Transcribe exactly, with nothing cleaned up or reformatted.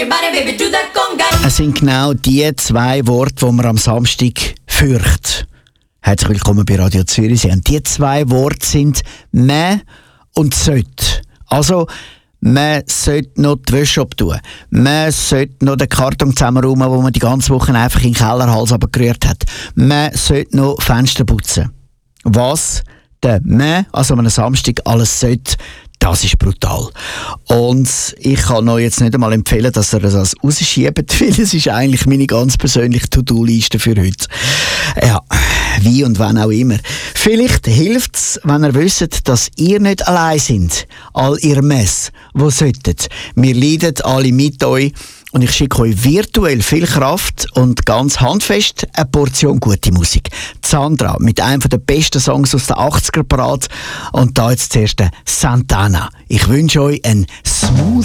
your body, baby, do that conga. Es sind genau die zwei Worte, die man am Samstag fürchtet. Herzlich willkommen bei Radio Zürich. Und die zwei Worte sind «mä» und «sollt». Also, man sollte noch die Wäsche abtun. Man sollte noch den Karton zusammenräumen, den man die ganze Woche einfach in den Kellerhals gerührt hat. Man sollte noch Fenster putzen. Was der «mä», also am Samstag, alles sollte, das ist brutal. Und ich kann euch jetzt nicht einmal empfehlen, dass ihr das rausschiebt, weil es ist eigentlich meine ganz persönliche To-Do-Liste für heute. Ja, wie und wann auch immer. Vielleicht hilft es, wenn ihr wisst, dass ihr nicht allein seid. All ihr Mess, wo solltet. Wir leiden alle mit euch. Und ich schicke euch virtuell viel Kraft und ganz handfest eine Portion gute Musik. Sandra mit einem der besten Songs aus den achtziger parat. Und da jetzt zuerst Santana. Ich wünsche euch einen smooth